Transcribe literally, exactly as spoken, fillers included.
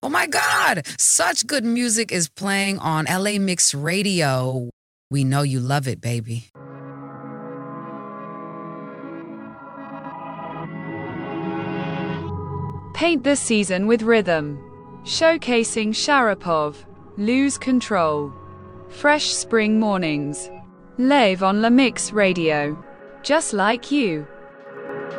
Oh my God, such good music is playing on L A Mix Radio. We know you love it, baby. Paint the season with rhythm. Showcasing Sharapov, Lose Control. Fresh spring mornings. Live on La Mix Radio. Just like you.